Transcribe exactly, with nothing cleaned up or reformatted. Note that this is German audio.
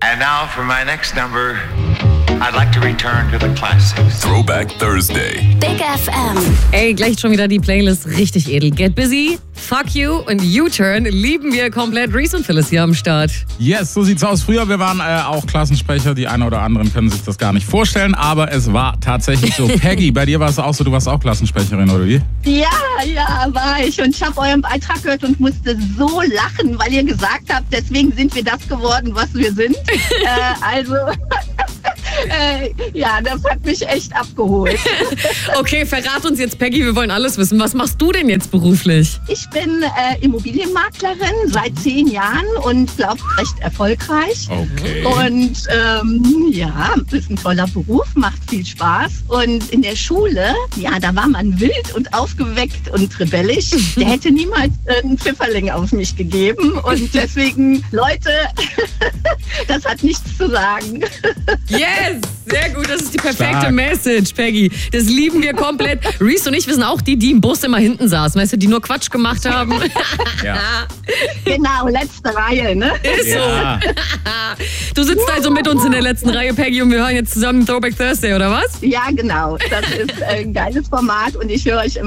And now for my next number, I'd like to return to the classics. Throwback Thursday. Big F M. Ey, gleich schon wieder die Playlist richtig edel. Get Busy, Fuck You und U-Turn lieben wir komplett. Reese und Phyllis hier am Start. Yes, so sieht's aus. Früher, wir waren äh, auch Klassensprecher. Die einen oder anderen können sich das gar nicht vorstellen, aber es war tatsächlich so. Peggy, bei dir war es auch so, du warst auch Klassensprecherin, oder wie? Ja, ja, war ich. Und ich habe euren Beitrag gehört und musste so lachen, weil ihr gesagt habt, deswegen sind wir das geworden, was wir sind. äh, also, äh, ja, das hat mich echt abgeholt. Okay, verrat uns jetzt, Peggy, wir wollen alles wissen. Was machst du denn jetzt beruflich? Ich bin äh, Immobilienmaklerin seit zehn Jahren und glaube recht erfolgreich. Okay. Und ähm, ja, ist ein toller Beruf, macht viel Spaß. Und in der Schule, ja, da war man wild und aufgeweckt und rebellisch. Der hätte niemals äh, einen Pfifferling auf mich gegeben. Und deswegen, Leute, das hat nichts zu sagen. Yes, sehr gut. Das ist die perfekte Stark. Message, Peggy. Das lieben wir komplett. Reese und ich, wir sind auch die, die im Bus immer hinten saßen. Weißt du, die nur Quatsch gemacht haben. Ja. Genau, letzte Reihe, ne? Ist so. Ja. Du sitzt also mit uns in der letzten Reihe, Peggy, und wir hören jetzt zusammen Throwback Thursday, oder was? Ja, genau. Das ist ein geiles Format und ich höre euch immer